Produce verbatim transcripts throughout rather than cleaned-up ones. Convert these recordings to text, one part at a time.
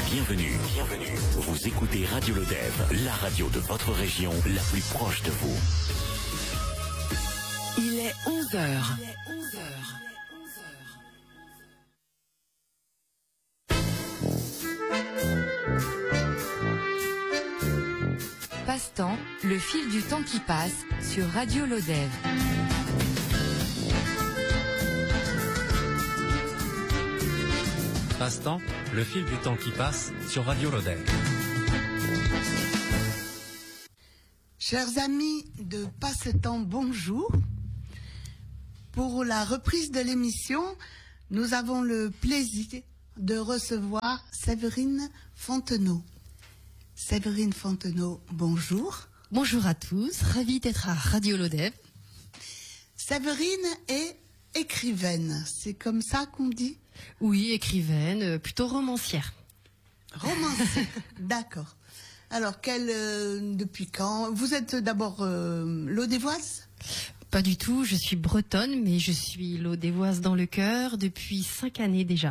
Bienvenue, bienvenue. Vous écoutez Radio Lodève, la radio de votre région, la plus proche de vous. Il est onze heures. Passe-temps, le fil du temps qui passe sur Radio Lodève. Passe-temps, le fil du temps qui passe sur Radio Lodève. Chers amis de Passe-temps, bonjour. Pour la reprise de l'émission, nous avons le plaisir de recevoir Séverine Fontenot. Séverine Fontenot, bonjour. Bonjour à tous, ravie d'être à Radio Lodève. Séverine est écrivaine, c'est comme ça qu'on dit ? Oui, écrivaine, plutôt romancière. Romancière, d'accord. Alors, quelle, euh, depuis quand ? Vous êtes d'abord euh, lodévoise ? Pas du tout, je suis bretonne, mais je suis lodévoise dans le cœur depuis cinq années déjà.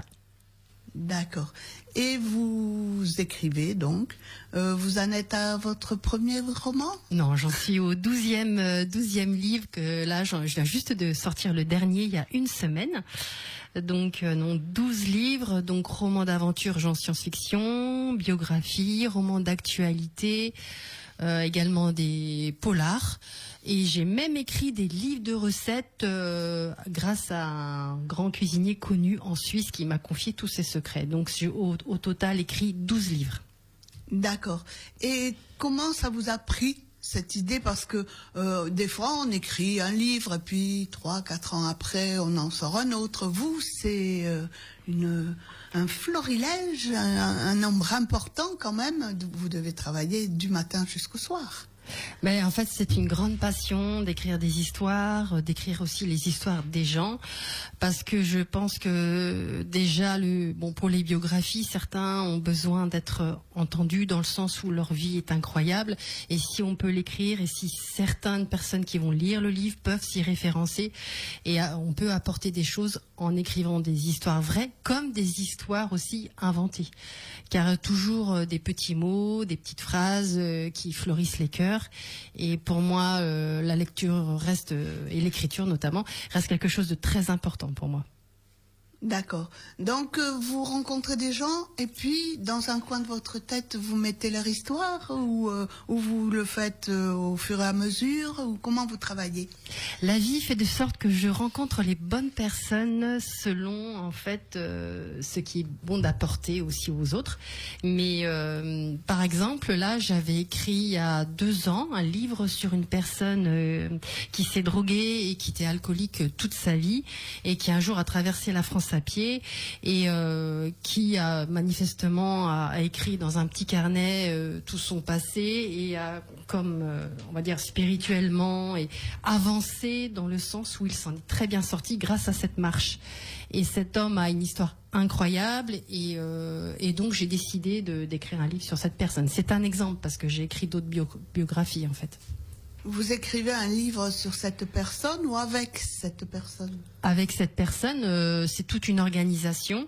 D'accord. Et vous écrivez donc. Euh, vous en êtes à votre premier roman ? Non, j'en suis au douzième, euh, douzième livre que là, je viens juste de sortir le dernier il y a une semaine. Donc, euh, non, douze livres, donc romans d'aventure, genre science-fiction, biographie, romans d'actualité, euh, également des polars. Et j'ai même écrit des livres de recettes euh, grâce à un grand cuisinier connu en Suisse qui m'a confié tous ses secrets. Donc j'ai au, au total écrit douze livres. D'accord. Et comment ça vous a pris cette idée ? Parce que euh, des fois on écrit un livre et puis trois, quatre ans après on en sort un autre. Vous, c'est euh, une, un florilège, un, un nombre important quand même. Vous devez travailler du matin jusqu'au soir. Ben, en fait, c'est une grande passion d'écrire des histoires, d'écrire aussi les histoires des gens, parce que je pense que déjà, le, bon, pour les biographies, certains ont besoin d'être entendus dans le sens où leur vie est incroyable, et si on peut l'écrire, et si certaines personnes qui vont lire le livre peuvent s'y référencer, et on peut apporter des choses en écrivant des histoires vraies, comme des histoires aussi inventées, car toujours des petits mots, des petites phrases qui fleurissent les cœurs. Et pour moi, euh, la lecture reste, euh, et l'écriture notamment, reste quelque chose de très important pour moi. D'accord. Donc, euh, vous rencontrez des gens et puis, dans un coin de votre tête, vous mettez leur histoire ou, euh, ou vous le faites euh, au fur et à mesure ou comment vous travaillez ? La vie fait de sorte que je rencontre les bonnes personnes selon, en fait, euh, ce qui est bon d'apporter aussi aux autres. Mais, euh, par exemple, là, j'avais écrit il y a deux ans un livre sur une personne euh, qui s'est droguée et qui était alcoolique toute sa vie et qui un jour a traversé la France à pied et euh, qui a manifestement a, a écrit dans un petit carnet euh, tout son passé et a comme euh, on va dire spirituellement et avancé dans le sens où il s'en est très bien sorti grâce à cette marche. Et cet homme a une histoire incroyable et, euh, et donc j'ai décidé de, d'écrire un livre sur cette personne. C'est un exemple parce que j'ai écrit d'autres bio, biographies en fait. Vous écrivez un livre sur cette personne ou avec cette personne ? Avec cette personne, euh, c'est toute une organisation.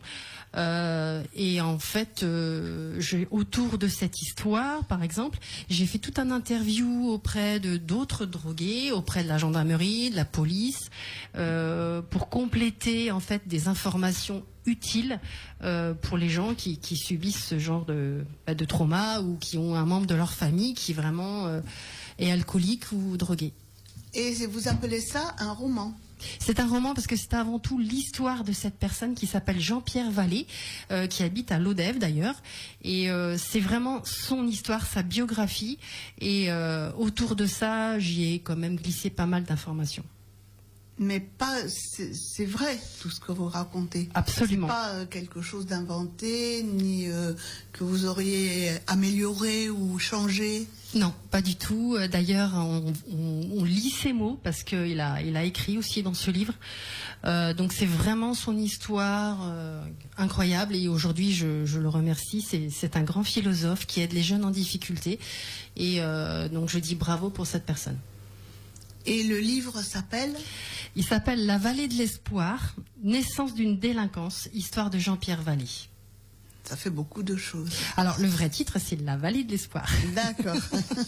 Euh, et en fait, euh, j'ai, autour de cette histoire, par exemple, j'ai fait tout un interview auprès de d'autres drogués, auprès de la gendarmerie, de la police, euh, pour compléter en fait des informations utiles euh, pour les gens qui, qui subissent ce genre de, de trauma ou qui ont un membre de leur famille qui vraiment euh, est alcoolique ou drogué. Et vous appelez ça un roman ? C'est un roman parce que c'est avant tout l'histoire de cette personne qui s'appelle Jean-Pierre Vallée, euh, qui habite à Lodève d'ailleurs. Et euh, c'est vraiment son histoire, sa biographie. Et euh, autour de ça, j'y ai quand même glissé pas mal d'informations. Mais pas, c'est, c'est vrai tout ce que vous racontez. Absolument. C'est pas euh, quelque chose d'inventé, ni euh, que vous auriez amélioré ou changé. Non, pas du tout. D'ailleurs, on, on, on lit ses mots parce qu'il a, il a écrit aussi dans ce livre. Euh, donc c'est vraiment son histoire euh, incroyable. Et aujourd'hui, je, je le remercie. C'est, c'est un grand philosophe qui aide les jeunes en difficulté. Et euh, donc je dis bravo pour cette personne. Et le livre s'appelle ? Il s'appelle La vallée de l'espoir, naissance d'une délinquance, histoire de Jean-Pierre Vallée. Ça fait beaucoup de choses. Alors, le vrai titre, c'est La vallée de l'espoir. D'accord.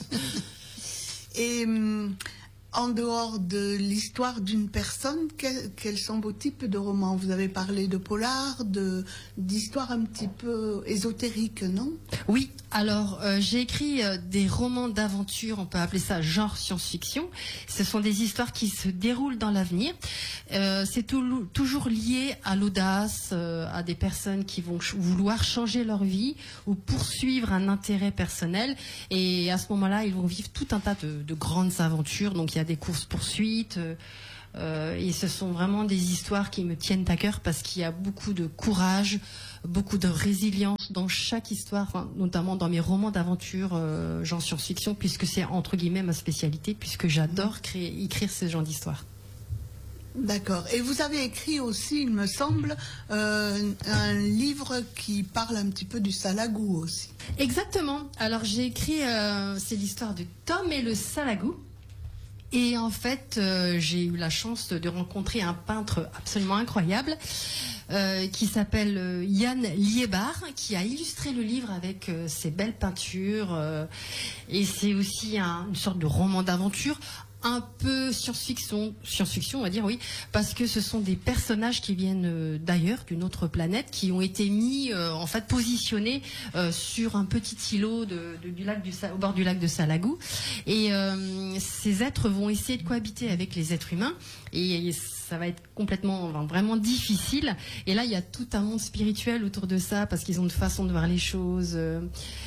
Et hum, en dehors de l'histoire d'une personne, quels, quels sont vos types de romans? Vous avez parlé de polar, de d'histoires un petit peu ésotériques, non? Oui, alors euh, j'ai écrit euh, des romans d'aventure, on peut appeler ça genre science-fiction. Ce sont des histoires qui se déroulent dans l'avenir. Euh, c'est tout, toujours lié à l'audace, euh, à des personnes qui vont ch- vouloir changer leur vie ou poursuivre un intérêt personnel. Et à ce moment-là, ils vont vivre tout un tas de, de grandes aventures. Donc il y a des courses-poursuites. Euh, Euh, et ce sont vraiment des histoires qui me tiennent à cœur parce qu'il y a beaucoup de courage, beaucoup de résilience dans chaque histoire, enfin, notamment dans mes romans d'aventure, euh, genre science-fiction, puisque c'est entre guillemets ma spécialité, puisque j'adore créer, écrire ce genre d'histoire. D'accord. Et vous avez écrit aussi, il me semble, euh, un livre qui parle un petit peu du salagou aussi. Exactement. Alors j'ai écrit, euh, c'est l'histoire de Tom et le salagou. Et en fait, euh, j'ai eu la chance de, de rencontrer un peintre absolument incroyable euh, qui s'appelle euh, Yann Liébar, qui a illustré le livre avec euh, ses belles peintures. Euh, et c'est aussi un, une sorte de roman d'aventure, un peu science-fiction, science-fiction, on va dire, oui, parce que ce sont des personnages qui viennent euh, d'ailleurs, d'une autre planète, qui ont été mis, euh, en fait, positionnés euh, sur un petit îlot de, de, du lac du, au bord du lac de Salagou. Et euh, ces êtres vont essayer de cohabiter avec les êtres humains, et, et ça va être complètement, enfin, vraiment difficile. Et là, il y a tout un monde spirituel autour de ça, parce qu'ils ont une façon de voir les choses Euh,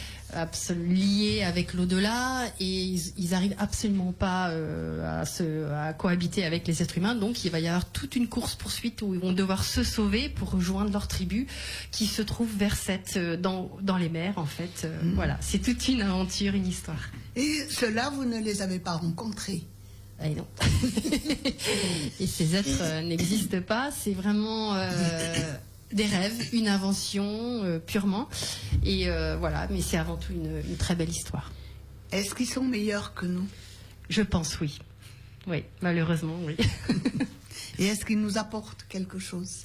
liés avec l'au-delà, et ils, ils arrivent absolument pas euh, à, se, à cohabiter avec les êtres humains. Donc il va y avoir toute une course-poursuite où ils vont devoir se sauver pour rejoindre leur tribu qui se trouve vers cette, dans, dans les mers en fait. Euh, mmh. Voilà, c'est toute une aventure, une histoire. Et ceux-là, vous ne les avez pas rencontrés? Et non. Et ces êtres euh, n'existent pas. C'est vraiment euh, des rêves, une invention euh, purement. Et euh, voilà, mais c'est avant tout une, une très belle histoire. Est-ce qu'ils sont meilleurs que nous? Je pense oui. Oui, malheureusement, oui. Et est-ce qu'ils nous apportent quelque chose?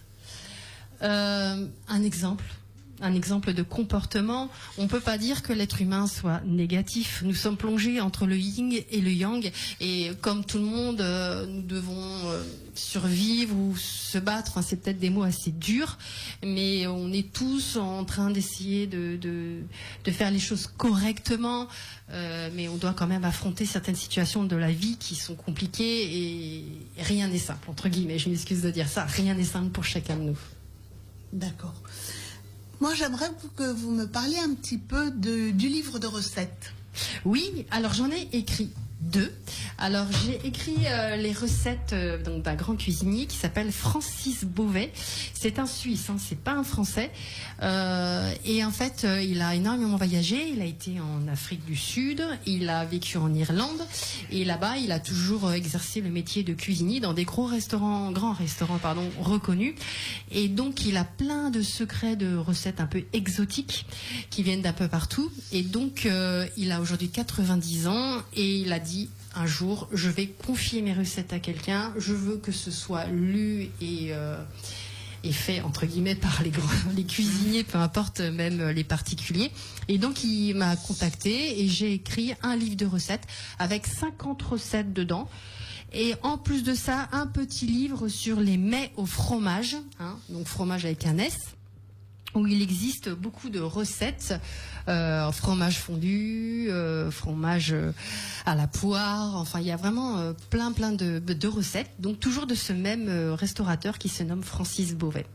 euh, Un exemple. Un exemple de comportement. On ne peut pas dire que l'être humain soit négatif. Nous sommes plongés entre le yin et le yang. Et comme tout le monde, euh, nous devons euh, survivre ou se battre. Enfin, c'est peut-être des mots assez durs, mais on est tous en train d'essayer de, de, de faire les choses correctement. Euh, mais on doit quand même affronter certaines situations de la vie qui sont compliquées et rien n'est simple, entre guillemets. Je m'excuse de dire ça. Rien n'est simple pour chacun de nous. D'accord. Moi, j'aimerais que vous me parliez un petit peu de, du livre de recettes. Oui, alors j'en ai écrit deux. Alors j'ai écrit euh, les recettes euh, donc d'un grand cuisinier qui s'appelle Francis Beauvais. C'est un Suisse, hein, c'est pas un Français. Euh, et en fait, euh, il a énormément voyagé. Il a été en Afrique du Sud, il a vécu en Irlande, et là-bas, il a toujours euh, exercé le métier de cuisinier dans des gros restaurants, grands restaurants, pardon, reconnus. Et donc, il a plein de secrets de recettes un peu exotiques qui viennent d'un peu partout. Et donc, euh, il a aujourd'hui quatre-vingt-dix ans et il a dit un jour, je vais confier mes recettes à quelqu'un, je veux que ce soit lu et, euh, et fait entre guillemets par les, grands, les cuisiniers, peu importe, même les particuliers. Et donc il m'a contacté et j'ai écrit un livre de recettes avec cinquante recettes dedans. Et en plus de ça, un petit livre sur les mets au fromage, hein, donc fromage avec un S, où il existe beaucoup de recettes, euh, fromage fondu, euh, fromage à la poire, enfin il y a vraiment euh, plein plein de, de recettes, donc toujours de ce même euh, restaurateur qui se nomme Francis Beauvais.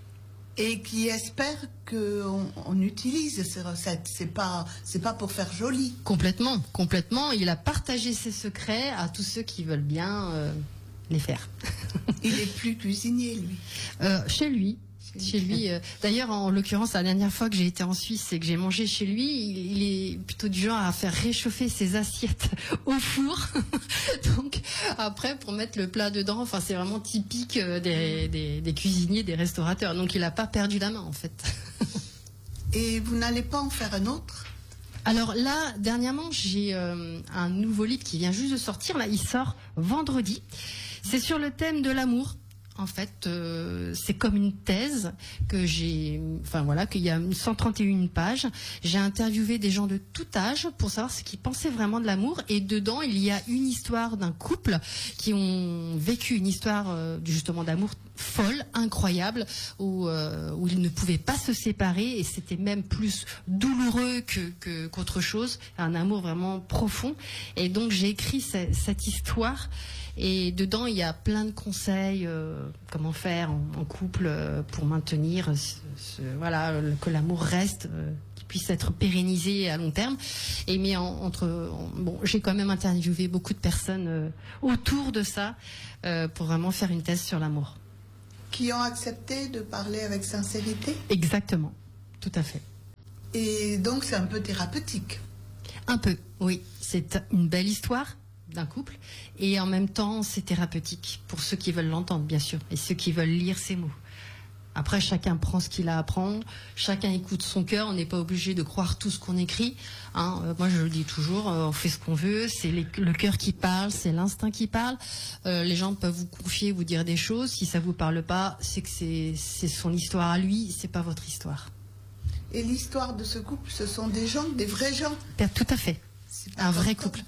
Et qui espère qu'on on utilise ces recettes, c'est pas, c'est pas pour faire joli. Complètement, complètement, il a partagé ses secrets à tous ceux qui veulent bien euh, les faire. Il est plus cuisinier, lui. Euh, chez lui. Chez lui, euh, d'ailleurs, en l'occurrence, la dernière fois que j'ai été en Suisse et que j'ai mangé chez lui, il, il est plutôt du genre à faire réchauffer ses assiettes au four. Donc, après, pour mettre le plat dedans, enfin, c'est vraiment typique des, des, des cuisiniers, des restaurateurs. Donc, il n'a pas perdu la main, en fait. Et vous n'allez pas en faire un autre? Alors là, dernièrement, j'ai euh, un nouveau livre qui vient juste de sortir. Là, il sort vendredi. C'est sur le thème de l'amour. En fait, euh, c'est comme une thèse que j'ai, enfin voilà, qu'il y a cent trente et une pages. J'ai interviewé des gens de tout âge pour savoir ce qu'ils pensaient vraiment de l'amour. Et dedans, il y a une histoire d'un couple qui ont vécu une histoire euh, justement d'amour folle, incroyable, où, euh, où ils ne pouvaient pas se séparer et c'était même plus douloureux que, que, qu'autre chose, un amour vraiment profond. Et donc j'ai écrit ce, cette histoire. Et dedans, il y a plein de conseils, euh, comment faire en, en couple euh, pour maintenir, ce, ce, voilà, le, que l'amour reste, euh, qu'il puisse être pérennisé à long terme. Et mais en, entre, en, bon, j'ai quand même interviewé beaucoup de personnes euh, autour de ça euh, pour vraiment faire une thèse sur l'amour. Qui ont accepté de parler avec sincérité? Exactement, tout à fait. Et donc, c'est un peu thérapeutique. Un peu, oui. C'est une belle histoire d'un couple et en même temps c'est thérapeutique pour ceux qui veulent l'entendre bien sûr et ceux qui veulent lire ces mots. Après chacun prend ce qu'il a à prendre, chacun écoute son cœur, on n'est pas obligé de croire tout ce qu'on écrit, hein. Euh, moi je le dis toujours, euh, on fait ce qu'on veut, c'est les, le cœur qui parle, c'est l'instinct qui parle, euh, les gens peuvent vous confier, vous dire des choses, si ça vous parle pas, c'est que c'est, c'est son histoire à lui, c'est pas votre histoire. Et l'histoire de ce couple, ce sont des gens, des vrais gens? Tout à fait, un vrai couple.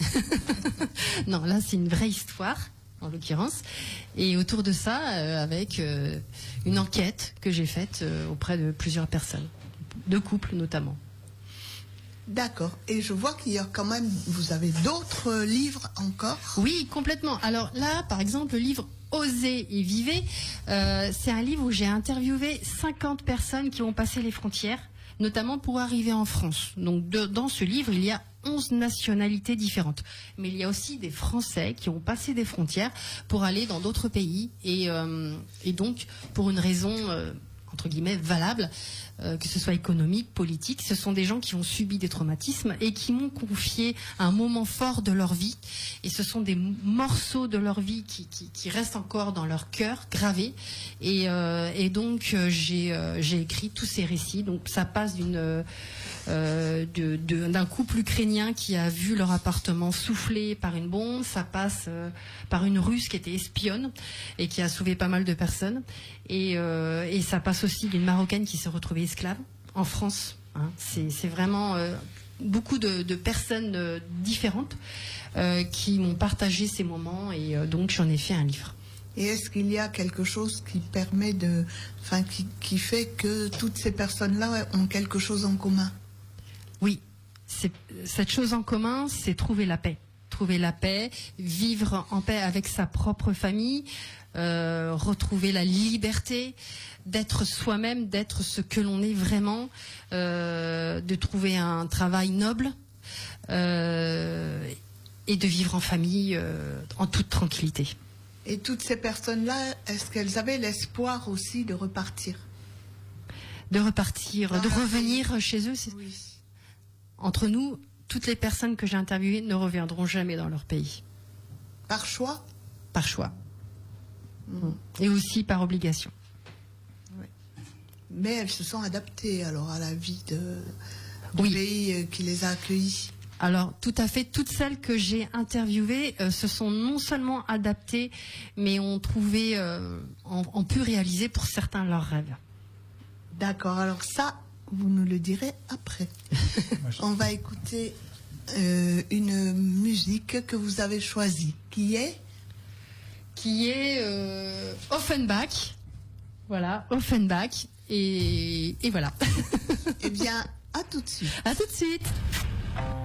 Non, là c'est une vraie histoire en l'occurrence et autour de ça euh, avec euh, une enquête que j'ai faite euh, auprès de plusieurs personnes, de couples notamment. D'accord. Et je vois qu'il y a quand même, vous avez d'autres livres encore? Oui, complètement. Alors là, par exemple, le livre Osez et vivez, euh, c'est un livre où j'ai interviewé cinquante personnes qui ont passé les frontières, notamment pour arriver en France. Donc de, dans ce livre, il y a onze nationalités différentes. Mais il y a aussi des Français qui ont passé des frontières pour aller dans d'autres pays. Et, euh, et donc, pour une raison, euh, entre guillemets, valable, euh, que ce soit économique, politique, ce sont des gens qui ont subi des traumatismes et qui m'ont confié un moment fort de leur vie. Et ce sont des morceaux de leur vie qui, qui, qui restent encore dans leur cœur, gravés. Et, euh, et donc, euh, j'ai, euh, j'ai écrit tous ces récits. Donc, ça passe d'une... Euh, Euh, de, de, d'un couple ukrainien qui a vu leur appartement soufflé par une bombe, ça passe euh, par une Russe qui était espionne et qui a sauvé pas mal de personnes, et, euh, et ça passe aussi d'une Marocaine qui s'est retrouvée esclave en France, hein. C'est, c'est vraiment euh, beaucoup de, de personnes euh, différentes euh, qui m'ont partagé ces moments et euh, donc j'en ai fait un livre. Et est-ce qu'il y a quelque chose qui permet de, enfin, qui, qui fait que toutes ces personnes-là ont quelque chose en commun? Oui, c'est, cette chose en commun, c'est trouver la paix. Trouver la paix, vivre en paix avec sa propre famille, euh, retrouver la liberté, d'être soi-même, d'être ce que l'on est vraiment, euh, de trouver un travail noble euh, et de vivre en famille euh, en toute tranquillité. Et toutes ces personnes-là, est-ce qu'elles avaient l'espoir aussi de repartir? De repartir, ah, de revenir oui. chez eux. C'est... Oui. Entre nous, toutes les personnes que j'ai interviewées ne reviendront jamais dans leur pays. Par choix? Par choix. Mmh. Et aussi par obligation. Oui. Mais elles se sont adaptées alors à la vie de, du oui. pays qui les a accueillies. Alors, tout à fait, toutes celles que j'ai interviewées euh, se sont non seulement adaptées, mais ont trouvé, euh, ont, ont pu réaliser pour certains leurs rêves. D'accord, alors ça, vous nous le direz après. On va écouter euh, une musique que vous avez choisie, qui est Qui est euh, Offenbach. Voilà, Offenbach. Et, et voilà. Eh bien, à tout de suite. À tout de suite.